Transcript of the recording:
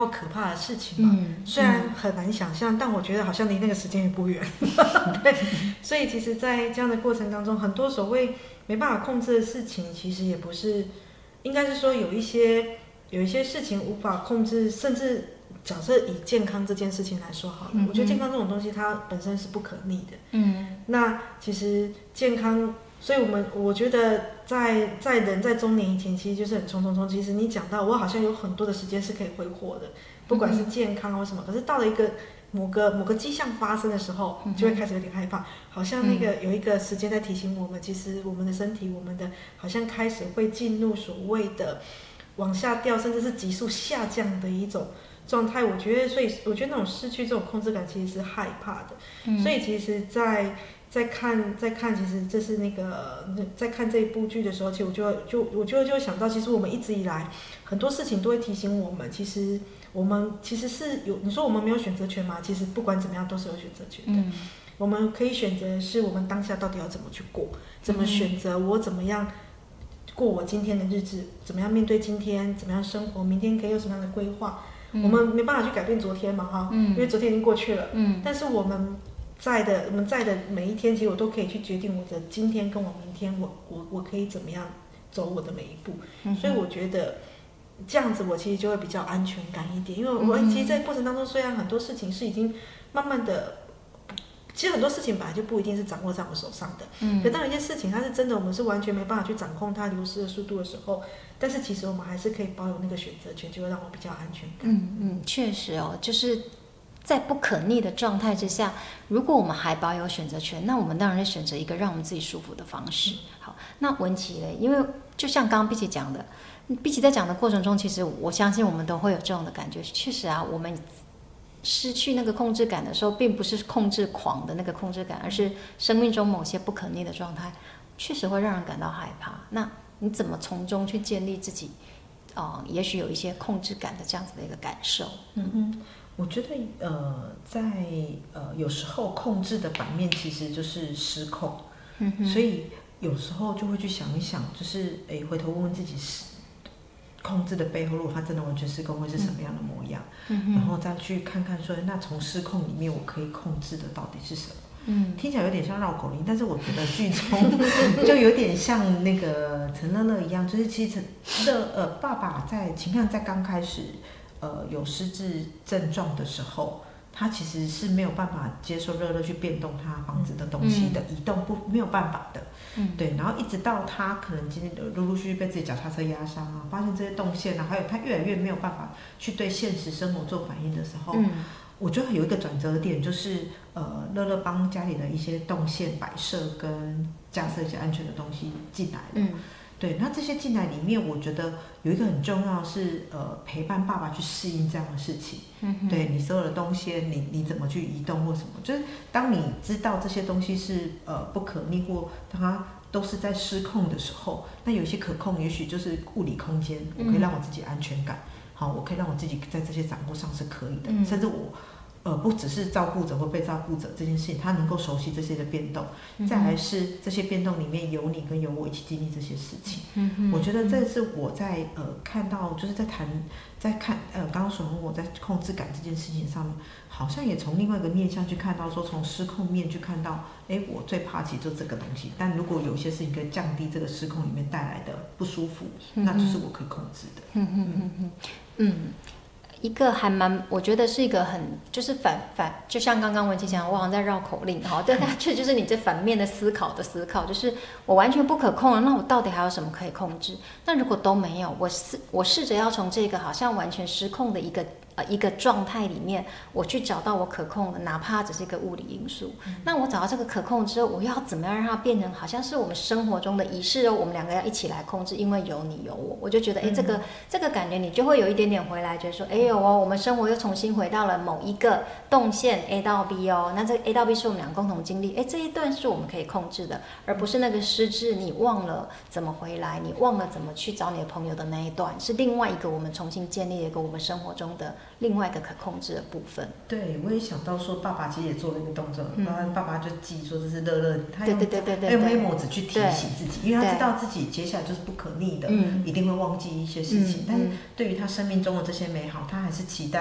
可怕的事情嘛，虽然很难想象，但我觉得好像离那个时间也不远。对，所以其实，在这样的过程当中，很多所谓没办法控制的事情，其实也不是，应该是说有一些事情无法控制，甚至假设以健康这件事情来说好了，我觉得健康这种东西它本身是不可逆的。那其实健康。所以我觉得在人在中年以前，其实就是很冲。其实你讲到我好像有很多的时间是可以挥霍的，不管是健康或什么。可是到了一个某个迹象发生的时候，就会开始有点害怕，好像那个有一个时间在提醒我们，其实我们的身体，我们的好像开始会进入所谓的往下掉，甚至是急速下降的一种状态。我觉得，所以我觉得那种失去这种控制感，其实是害怕的。所以其实在看，其实这是那个在看这一部剧的时候，其实我就会想到，其实我们一直以来很多事情都会提醒我们，其实我们其实是有，你说我们没有选择权吗？其实不管怎么样都是有选择权的。我们可以选择是我们当下到底要怎么去过，怎么选择我怎么样过我今天的日子，怎么样面对今天，怎么样生活，明天可以有什么样的规划。我们没办法去改变昨天嘛，哈，因为昨天已经过去了。但是我们在的每一天，其实我都可以去决定我的今天跟我明天，我可以怎么样走我的每一步。所以我觉得这样子，我其实就会比较安全感一点。因为我其实，在过程当中，虽然很多事情是已经慢慢的，其实很多事情本来就不一定是掌握在我手上的。可当有一些事情它是真的，我们是完全没办法去掌控它流失的速度的时候，但是其实我们还是可以保有那个选择权，就会让我比较安全感。 确实哦，就是在不可逆的状态之下，如果我们还保有选择权，那我们当然是选择一个让我们自己舒服的方式。好，那文琪嘞，因为就像刚刚碧琪讲的，碧琪在讲的过程中，其实我相信我们都会有这种的感觉。确实啊，我们失去那个控制感的时候，并不是控制狂的那个控制感，而是生命中某些不可逆的状态，确实会让人感到害怕。那你怎么从中去建立自己，也许有一些控制感的这样子的一个感受？ 我觉得在有时候控制的反面其实就是失控。所以有时候就会去想一想，就是回头问问自己，控制的背后，如果它真的完全失控，会是什么样的模样？然后再去看看说，那从失控里面我可以控制的到底是什么？听起来有点像绕口令，但是我觉得剧中就有点像那个陈乐乐一样，就是其实爸爸在秦汉在刚开始有失智症状的时候，他其实是没有办法接受乐乐去变动他房子的东西的，移动没有办法的。对，然后一直到他可能今天陆陆续续被自己脚踏车压伤啊，发现这些动线啊，还有他越来越没有办法去对现实生活做反应的时候，我觉得有一个转折点，就是乐乐帮家里的一些动线摆设跟架设一些安全的东西进来了。对，那这些进来里面，我觉得有一个很重要的是陪伴爸爸去适应这样的事情。对，你所有的东西，你怎么去移动或什么，就是当你知道这些东西是不可逆或它都是在失控的时候，那有些可控，也许就是物理空间，我可以让我自己安全感。好，我可以让我自己在这些掌握上是可以的，甚至我。不只是照顾者或被照顾者这件事情，他能够熟悉这些的变动，再来是这些变动里面有你跟有我一起经历这些事情。我觉得这是我在看到，就是在看刚刚所问我在控制感这件事情上面，好像也从另外一个面向去看到，说从失控面去看到，我最怕其实就这个东西，但如果有些事情可以降低这个失控里面带来的不舒服，那就是我可以控制的。 一个还蛮，我觉得是一个很就是反，就像刚刚文琪讲，我好像在绕口令哈，对，它确实就是你这反面的思考，就是我完全不可控了，那我到底还有什么可以控制？那如果都没有，我试着要从这个好像完全失控的一个状态里面，我去找到我可控的，哪怕只是一个物理因素。那我找到这个可控之后，我要怎么样让它变成好像是我们生活中的仪式哦？我们两个要一起来控制，因为有你有我，我就觉得这个感觉你就会有一点点回来，觉得说有哦，我们生活又重新回到了某一个动线 A 到 B 哦，那这个 A 到 B 是我们俩共同经历，这一段是我们可以控制的，而不是那个失智你忘了怎么回来，你忘了怎么去找你的朋友的那一段，是另外一个我们重新建立了一个我们生活中的另外一个可控制的部分。 对，我也想到说，爸爸其实也做了一个动作，爸爸就记说这是乐乐，他用对 memo 纸去提醒自己，因为他知道自己接下来就是不可逆的，一定会忘记一些事情，但是对于他生命中的这些美好，他还是期待